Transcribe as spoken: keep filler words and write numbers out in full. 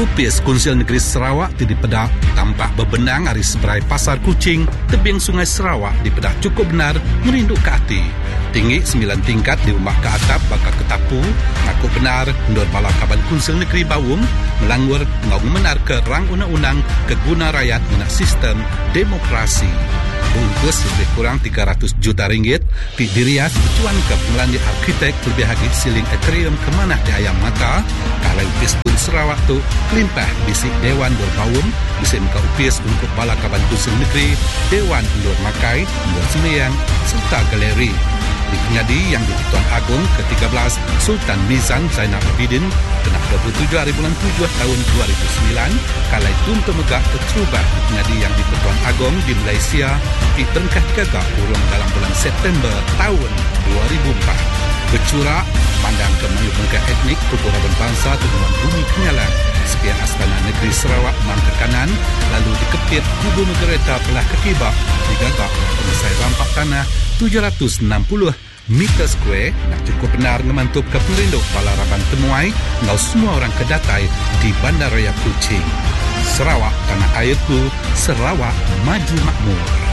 U P S Konsil Negeri Sarawak di Pedak tampak berbenang hari seberai Pasar Kucing, tebing Sungai Sarawak di Pedak cukup benar merinduk ke hati. Tinggi sembilan tingkat di umbak ke atap bakal ketapu, ngaku benar Ndor Bala Kaban Konsil Negeri Bawung melanggur ngau menar ke rang undang-undang keguna rakyat guna sistem demokrasi. Bungkus lebih kurang tiga ratus juta ringgit di dirias bercuan ke pengelanjut arkitek lebih lagi siling atrium kemanah di ayam mata kalau U P S Pun Sarawak tu kelimpah bisik Dewan Ndor Bawum bisik muka U P S untuk Bala Kaban Konsil Negeri, Dewan Ndor Makai, Ndor Sembiang serta galeri. Di Pengadi yang di Tuan Agong ke tiga belas Sultan Mizan Zainal Abidin kena dua puluh tujuh hari bulan tujuh tahun dua ribu sembilan kala itu untuk megah terubah di Pengadi yang di Tuan Agong di Malaysia di terengkah gagak urung dalam bulan September tahun dua ribu empat. Bercurak pandang ke mengubah etnik keguraban bangsa tujuan bumi kenyalan sepiak Astana Negeri Sarawak mang ke kanan lalu dikepit kubu kereta pelah ke kibak digagak penyelesai rampak tanah tujuh ratus enam puluh meter square nak cukup benar ngemantup ke pengerinduk balaraban temuai ngau semua orang kedatai di Bandaraya Kuching. Sarawak tanah airku, Sarawak maju makmur.